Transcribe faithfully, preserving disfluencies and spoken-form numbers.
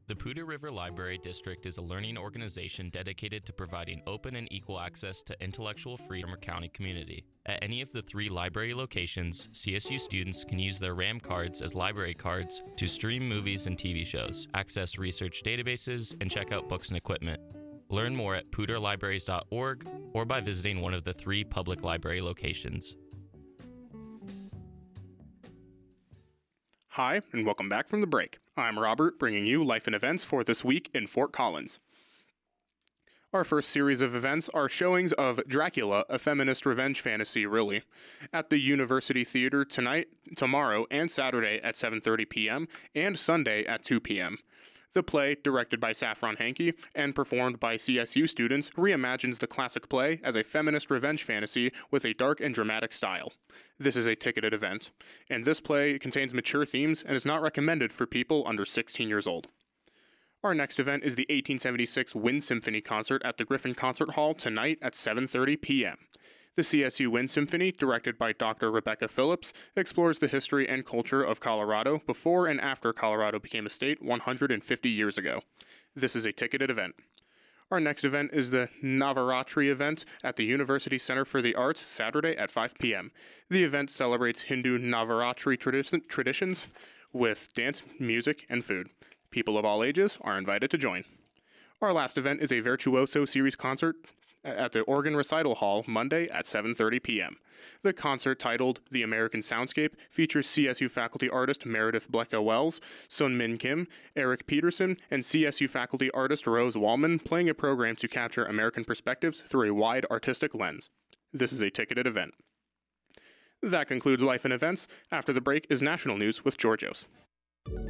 The Poudre River Library District is a learning organization dedicated to providing open and equal access to intellectual freedom for county community. At any of the three library locations, C S U students can use their RAM cards as library cards to stream movies and T V shows, access research databases, and check out books and equipment. Learn more at poudre libraries dot org or by visiting one of the three public library locations. Hi, and welcome back from the break. I'm Robert, bringing you life and events for this week in Fort Collins. Our first series of events are showings of Dracula, a feminist revenge fantasy, really, at the University Theater tonight, tomorrow, and Saturday at seven thirty p.m. and Sunday at two p.m. The play, directed by Saffron Hankey and performed by C S U students, reimagines the classic play as a feminist revenge fantasy with a dark and dramatic style. This is a ticketed event, and this play contains mature themes and is not recommended for people under sixteen years old. Our next event is the eighteen seventy-six Wind Symphony concert at the Griffin Concert Hall tonight at seven thirty p.m. The C S U Wind Symphony, directed by Doctor Rebecca Phillips, explores the history and culture of Colorado before and after Colorado became a state one hundred fifty years ago. This is a ticketed event. Our next event is the Navaratri event at the University Center for the Arts, Saturday at five p.m. The event celebrates Hindu Navaratri tradi- traditions with dance, music, and food. People of all ages are invited to join. Our last event is a Virtuoso Series concert at the Oregon Recital Hall Monday at seven thirty p.m. The concert, titled The American Soundscape, features C S U faculty artist Meredith Blecka-Wells, Sun Min Kim, Eric Peterson, and C S U faculty artist Rose Wallman playing a program to capture American perspectives through a wide artistic lens. This is a ticketed event. That concludes Life and Events. After the break is National News with Georgios.